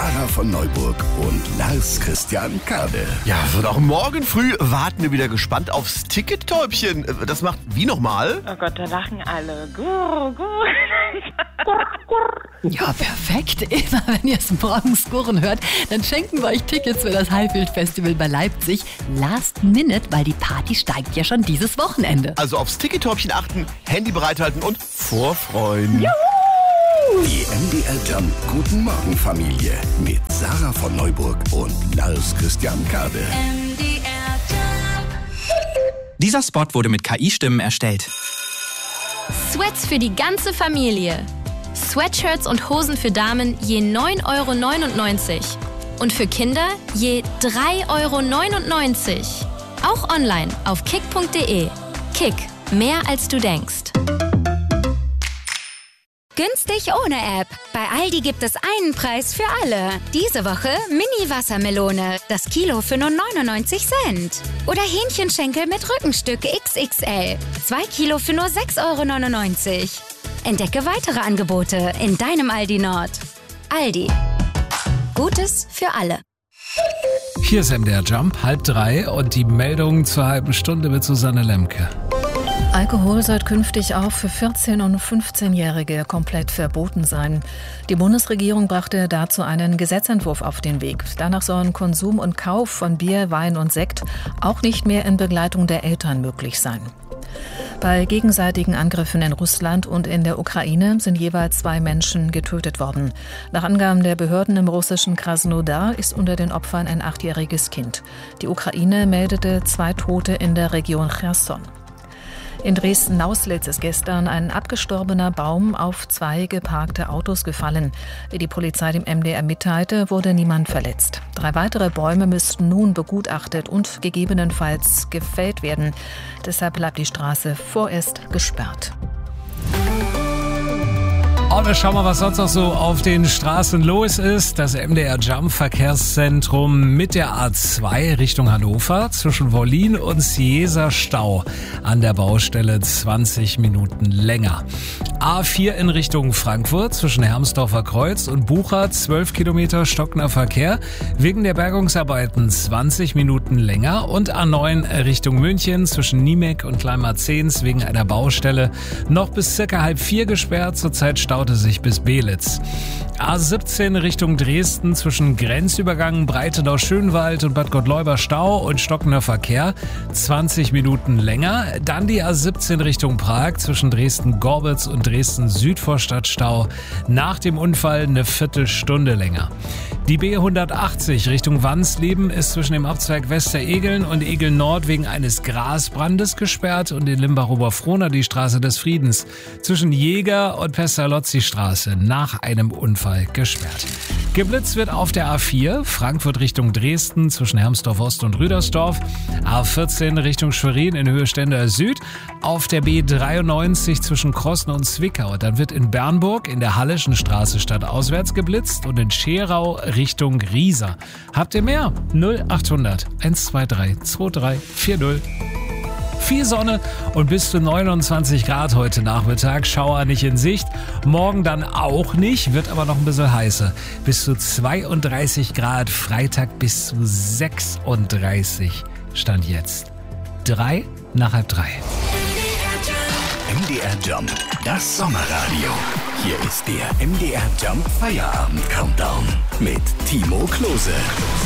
Sarah von Neuburg und Lars Christian Kade. Ja, und auch morgen früh warten wir wieder gespannt aufs Ticket-Täubchen. Das macht wie nochmal? Oh Gott, da lachen alle. Gurr, gurr. Ja, perfekt. Immer wenn ihr es morgens gurren hört, dann schenken wir euch Tickets für das Highfield-Festival bei Leipzig. Last minute, weil die Party steigt ja schon dieses Wochenende. Also aufs Ticket-Täubchen achten, Handy bereithalten und vorfreuen. Juhu! Die MDR Jump Guten Morgen Familie mit Sarah von Neuburg und Lars Christian Kade. Dieser Spot wurde mit KI-Stimmen erstellt. Sweats für die ganze Familie. Sweatshirts und Hosen für Damen je 9,99 € und für Kinder je 3,99 €. Auch online auf kick.de. Kick, mehr als du denkst. Günstig ohne App. Bei Aldi gibt es einen Preis für alle. Diese Woche Mini-Wassermelone. Das Kilo für nur 99 Cent. Oder Hähnchenschenkel mit Rückenstück XXL. 2 Kilo für nur 6,99 €. Entdecke weitere Angebote in deinem Aldi Nord. Aldi. Gutes für alle. Hier ist MDR Jump, 2:30 und die Meldung zur halben Stunde mit Susanne Lemke. Alkohol soll künftig auch für 14- und 15-Jährige komplett verboten sein. Die Bundesregierung brachte dazu einen Gesetzentwurf auf den Weg. Danach sollen Konsum und Kauf von Bier, Wein und Sekt auch nicht mehr in Begleitung der Eltern möglich sein. Bei gegenseitigen Angriffen in Russland und in der Ukraine sind jeweils 2 Menschen getötet worden. Nach Angaben der Behörden im russischen Krasnodar ist unter den Opfern ein 8-jähriges Kind. Die Ukraine meldete 2 Tote in der Region Cherson. In Dresden-Nauslitz ist gestern ein abgestorbener Baum auf 2 geparkte Autos gefallen. Wie die Polizei dem MDR mitteilte, wurde niemand verletzt. 3 weitere Bäume müssten nun begutachtet und gegebenenfalls gefällt werden. Deshalb bleibt die Straße vorerst gesperrt. Und dann schauen wir, was sonst noch so auf den Straßen los ist. Das MDR Jump Verkehrszentrum mit der A2 Richtung Hannover zwischen Wollin und Ciesa Stau. An der Baustelle 20 Minuten länger. A4 in Richtung Frankfurt zwischen Hermsdorfer Kreuz und Bucha 12 Kilometer stockender Verkehr. Wegen der Bergungsarbeiten 20 Minuten länger. Und A9 Richtung München zwischen Niemek und Kleinmarzens wegen einer Baustelle noch bis circa 3:30 gesperrt. Zurzeit staute sich bis Belitz. A17 Richtung Dresden zwischen Grenzübergang Breitenau-Schönwald und Bad Gottleuba Stau und stockender Verkehr 20 Minuten länger. Dann die A17 Richtung Prag zwischen Dresden-Gorbitz und Dresden-Südvorstadt Stau. Nach dem Unfall eine Viertelstunde länger. Die B180 Richtung Wansleben ist zwischen dem Abzweig Westeregeln und Egeln Nord wegen eines Grasbrandes gesperrt und in Limbach-Oberfrohna die Straße des Friedens zwischen Jäger und Pestalozzi-Straße nach einem Unfall gesperrt. Geblitzt wird auf der A4 Frankfurt Richtung Dresden zwischen Hermsdorf Ost und Rüdersdorf, A14 Richtung Schwerin in Höhe Stendal Süd, auf der B93 zwischen Krossen und Zwickau. Dann wird in Bernburg in der Halleschen Straße stadtauswärts geblitzt und in Scherau Richtung Riesa. Habt ihr mehr? 0800 123 2340. Viel Sonne und bis zu 29 Grad heute Nachmittag. Schauer nicht in Sicht. Morgen dann auch nicht, wird aber noch ein bisschen heißer. Bis zu 32 Grad. Freitag bis zu 36. Stand jetzt. 3 nach 2:30. MDR Jump, das Sommerradio. Hier ist der MDR Jump Feierabend Countdown mit Timo Klose.